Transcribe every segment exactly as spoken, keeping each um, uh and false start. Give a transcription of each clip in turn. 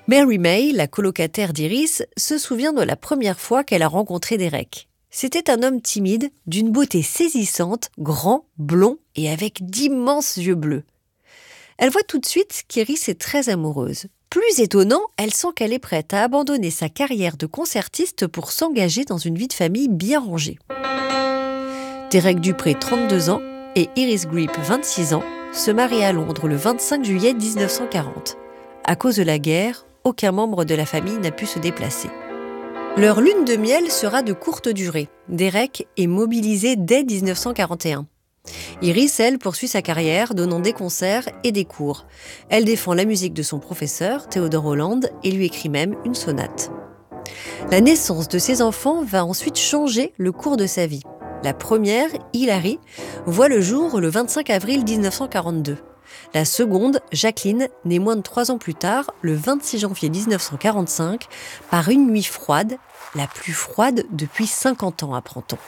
Mary May, la colocataire d'Iris, se souvient de la première fois qu'elle a rencontré Derek. C'était un homme timide, d'une beauté saisissante, grand, blond et avec d'immenses yeux bleus. Elle voit tout de suite qu'Iris est très amoureuse. Plus étonnant, elle sent qu'elle est prête à abandonner sa carrière de concertiste pour s'engager dans une vie de famille bien rangée. Derek Dupré, trente-deux ans, et Iris Grip, vingt-six ans, se marient à Londres le vingt-cinq juillet dix-neuf cent quarante. À cause de la guerre, aucun membre de la famille n'a pu se déplacer. Leur lune de miel sera de courte durée. Derek est mobilisé dès dix-neuf cent quarante et un. Iris, elle, poursuit sa carrière, donnant des concerts et des cours. Elle défend la musique de son professeur, Theodore Holland, et lui écrit même une sonate. La naissance de ses enfants va ensuite changer le cours de sa vie. La première, Hilary, voit le jour le vingt-cinq avril dix-neuf cent quarante-deux. La seconde, Jacqueline, née moins de trois ans plus tard, le vingt-six janvier dix-neuf cent quarante-cinq, par une nuit froide, la plus froide depuis cinquante ans, apprend-on.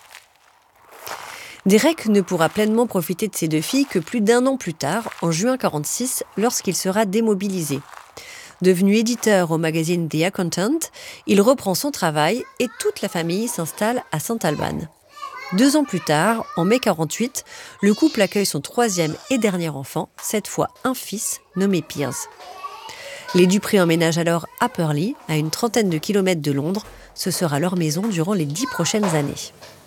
Derek ne pourra pleinement profiter de ses deux filles que plus d'un an plus tard, en juin quarante-six, lorsqu'il sera démobilisé. Devenu éditeur au magazine The Accountant, il reprend son travail et toute la famille s'installe à Saint-Alban. Deux ans plus tard, en mai quarante-huit, le couple accueille son troisième et dernier enfant, cette fois un fils nommé Piers. Les Dupré emménagent alors à Purley, à une trentaine de kilomètres de Londres. Ce sera leur maison durant les dix prochaines années.